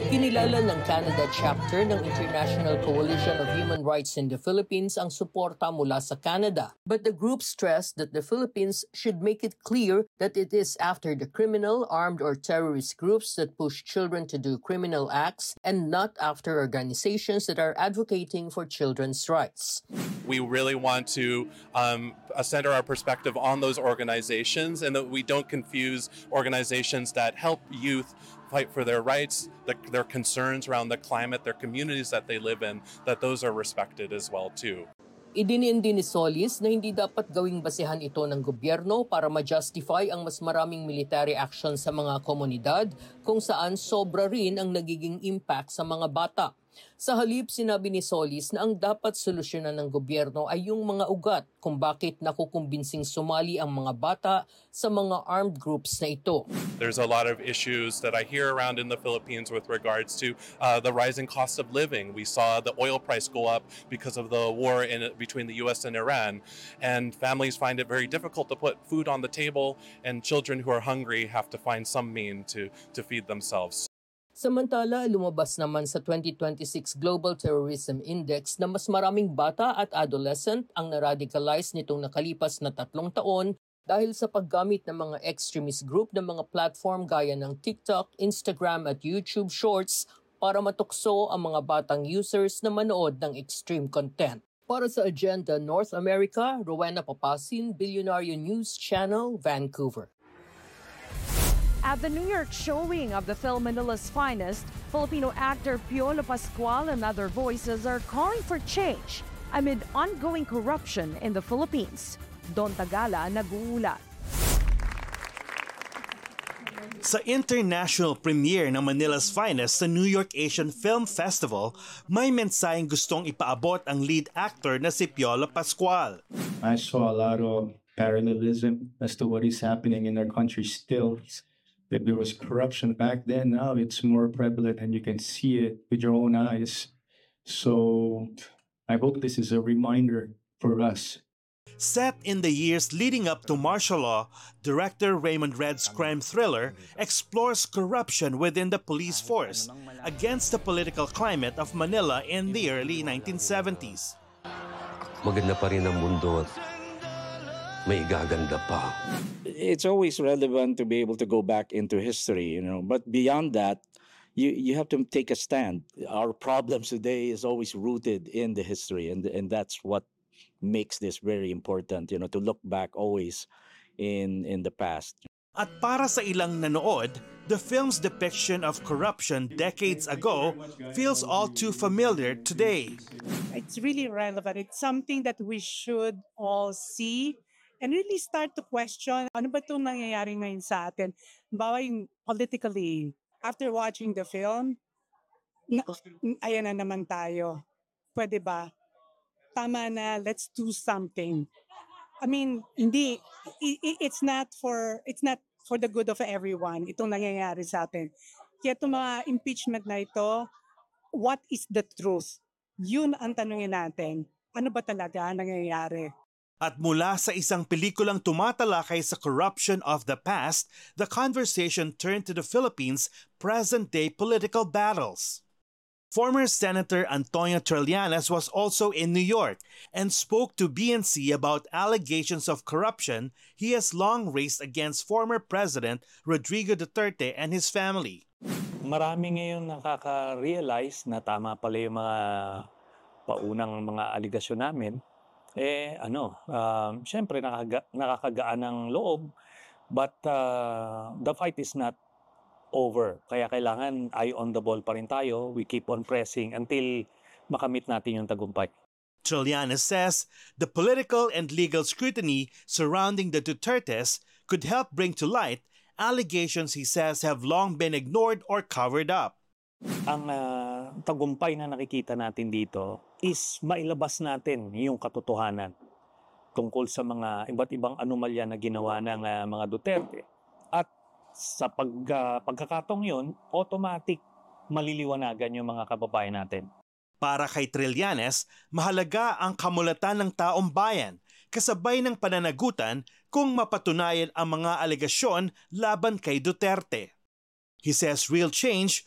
Kinilala ng Canada chapter ng International Coalition of Human Rights in the Philippines ang suporta mula sa Canada. But the group stressed that the Philippines should make it clear that it is after the criminal, armed or terrorist groups that push children to do criminal acts and not after organizations that are advocating for children's rights. We really want to center our perspective on those organizations and that we don't confuse organizations that help youth fight for their rights, their concerns around the climate, their communities that they live in, that those are respected as well too. Idiniin din ni Solis na hindi dapat gawing basehan ito ng gobyerno para ma-justify ang mas maraming military action sa mga komunidad kung saan sobra rin ang nagiging impact sa mga bata. Sa halip, sinabi ni Solis na ang dapat solusyonan ng gobyerno ay yung mga ugat kung bakit nakukumbinsing sumali ang mga bata sa mga armed groups na ito. There's a lot of issues that I hear around in the Philippines with regards to the rising cost of living. We saw the oil price go up because of the war between the U.S. and Iran, and families find it very difficult to put food on the table, and children who are hungry have to find some means to feed themselves. Samantala, lumabas naman sa 2026 Global Terrorism Index na mas maraming bata at adolescent ang na-radicalize nitong nakalipas na 3 taon dahil sa paggamit ng mga extremist group ng mga platform gaya ng TikTok, Instagram at YouTube Shorts para matukso ang mga batang users na manood ng extreme content. Para sa Agenda North America, Rowena Papasin, Billionaire News Channel, Vancouver. At the New York showing of the film Manila's Finest, Filipino actor Piolo Pascual and other voices are calling for change amid ongoing corruption in the Philippines. Don Tagala nag-uulat. Sa international premiere ng Manila's Finest sa New York Asian Film Festival, may mensaheng gustong ipaabot ang lead actor na si Piolo Pascual. I saw a lot of parallelism as to what is happening in our country still. If there was corruption back then, now it's more prevalent and you can see it with your own eyes. So I hope this is a reminder for us. Set in the years leading up to martial law, director Raymond Red's crime thriller explores corruption within the police force against the political climate of Manila in the early 1970s. Maganda pa rin ang mundo at may igaganda pa. It's always relevant to be able to go back into history, but beyond that, you have to take a stand. Our problems today is always rooted in the history, and that's what makes this very important, to look back always in the past. At para sa ilang nanood, the film's depiction of corruption decades ago feels all too familiar today. It's really relevant. It's something that we should all see and really start to question, ano ba itong nangyayari ngayon sa atin? Bawa yung politically, after watching the film, ayan na naman tayo. Pwede ba? Tama na, let's do something. I mean, hindi, it's not for the good of everyone, itong nangyayari sa atin. Kaya itong mga impeachment na ito, what is the truth? Yun ang tanungin natin. Ano ba talaga nangyayari? At mula sa isang pelikulang tumatalakay sa corruption of the past, the conversation turned to the Philippines' present-day political battles. Former Senator Antonio Trillanes was also in New York and spoke to BNC about allegations of corruption he has long raised against former President Rodrigo Duterte and his family. Marami ngayon nakaka-realize na tama pala yung mga paunang mga aligasyon namin. Siyempre nakakagaan ng loob, but the fight is not over. Kaya kailangan eye on the ball pa rin tayo. We keep on pressing until makamit natin yung tagumpay. Trillanes says the political and legal scrutiny surrounding the Dutertes could help bring to light allegations he says have long been ignored or covered up. Ang tagumpay na nakikita natin dito is mailabas natin yung katotohanan tungkol sa mga iba't ibang anomalya na ginawa ng mga Duterte. At sa pagkakataong yun, automatic maliliwanagan yung mga kababayan natin. Para kay Trillanes, mahalaga ang kamulatan ng taong bayan kasabay ng pananagutan kung mapatunayan ang mga alegasyon laban kay Duterte. He says real change